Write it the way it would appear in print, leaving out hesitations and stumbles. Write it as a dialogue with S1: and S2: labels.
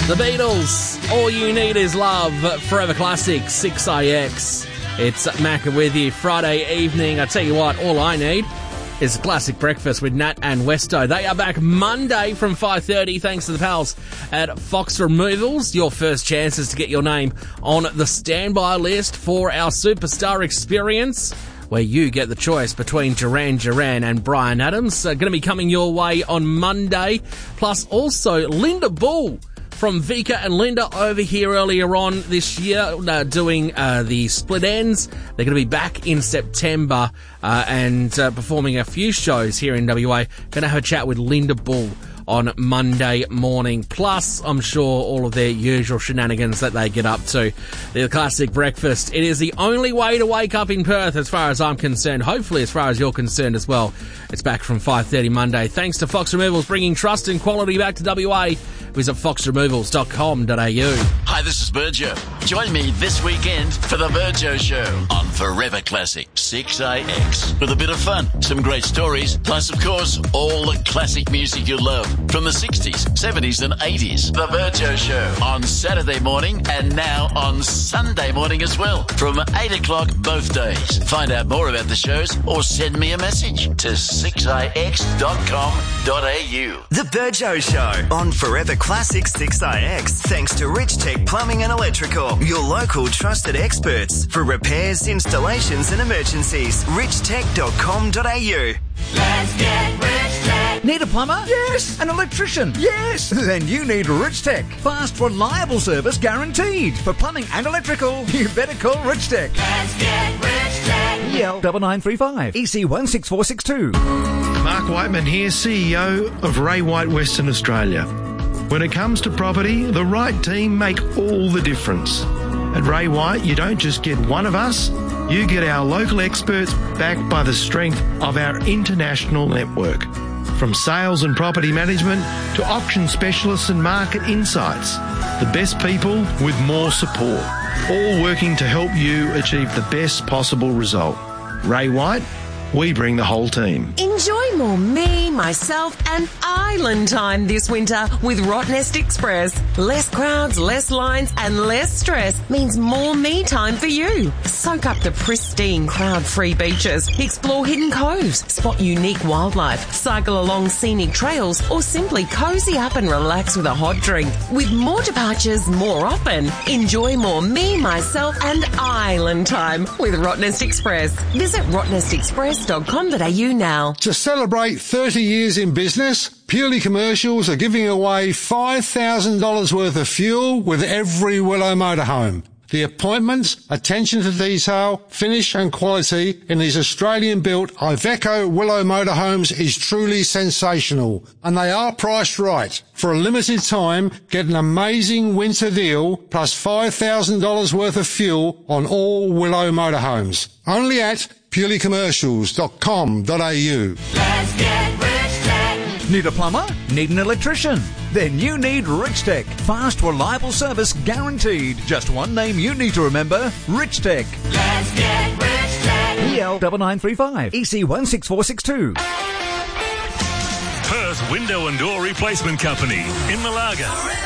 S1: The Beatles, All You Need Is Love, Forever Classic, 6AX. It's Mac with you Friday evening. I tell you what, all I need is a classic breakfast with Nat and Westo. They are back Monday from 5:30 thanks to the pals at Fox Removals. Your first chance is to get your name on the standby list for our Superstar Experience, where you get the choice between Duran Duran and Bryan Adams. Going to be coming your way on Monday. Plus also Linda Bull from Vika and Linda over here earlier on this year doing the Split Ends. They're going to be back in September and performing a few shows here in WA. Going to have a chat with Linda Bull on Monday morning. Plus, I'm sure all of their usual shenanigans that they get up to. The classic breakfast. It is the only way to wake up in Perth as far as I'm concerned. Hopefully as far as you're concerned as well. It's back from 5:30 Monday. Thanks to Fox Removals, bringing trust and quality back to WA. Visit foxremovals.com.au.
S2: Hi, this is Virgio. Join me this weekend for the Virgio Show on Forever Classic 6AX. With a bit of fun, some great stories, plus, of course, all the classic music you love from the 60s, 70s and 80s. The Virgio Show on Saturday morning and now on Sunday morning as well from 8 o'clock both days. Find out more about the shows or send me a message to 6ix.com.au.
S3: The Virgio Show on Forever Classic 6ix. Thanks to Rich Tech Plumbing and Electrical, your local trusted experts for repairs, installations and emergencies. richtech.com.au.
S4: Let's get Rich Tech.
S5: Need a plumber?
S6: Yes.
S5: An electrician?
S6: Yes.
S5: Then you need Rich Tech. Fast, reliable service guaranteed. For plumbing and electrical, you better call Rich Tech.
S4: Let's get Rich Tech.
S5: EL 9935 EC 16462.
S7: Mark Whiteman here, CEO of Ray White Western Australia. When it comes to property, the right team make all the difference. At Ray White, you don't just get one of us, you get our local experts backed by the strength of our international network. From sales and property management to auction specialists and market insights, the best people with more support, all working to help you achieve the best possible result. Ray White, we bring the whole team.
S8: Enjoy more me, myself and island time this winter with Rottnest Express. Less crowds, less lines and less stress means more me time for you. Soak up the pristine crowd-free beaches, explore hidden coves, spot unique wildlife, cycle along scenic trails or simply cozy up and relax with a hot drink. With more departures more often, enjoy more me, myself and island time with Rottnest Express. Visit rottnestexpress.com.au now.
S9: To celebrate 30 years in business, Purely Commercials are giving away $5,000 worth of fuel with every Willow motorhome. The appointments, attention to detail, finish and quality in these Australian-built Iveco Willow motorhomes is truly sensational. And they are priced right. For a limited time, get an amazing winter deal plus $5,000 worth of fuel on all Willow motorhomes. Only at purelycommercials.com.au.
S4: Let's get Rich Tech.
S5: Need a plumber? Need an electrician? Then you need Rich Tech. Fast, reliable service guaranteed. Just one name you need to remember, Rich Tech.
S4: Let's get Rich Tech.
S5: EL 9935 EC 16462.
S10: Perth Window and Door Replacement Company in Malaga.